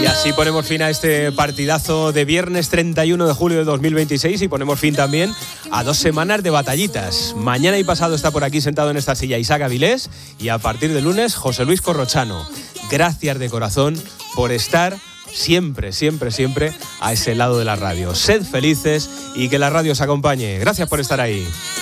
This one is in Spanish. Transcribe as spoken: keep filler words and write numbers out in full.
Y así ponemos fin a este partidazo de viernes treinta y uno de julio de dos mil veintiséis y ponemos fin también a dos semanas de batallitas. Mañana y pasado está por aquí sentado en esta silla Isaac Avilés y a partir de lunes José Luis Corrochano. Gracias de corazón por estar siempre, siempre, siempre a ese lado de la radio. Sed felices y que la radio os acompañe. Gracias por estar ahí.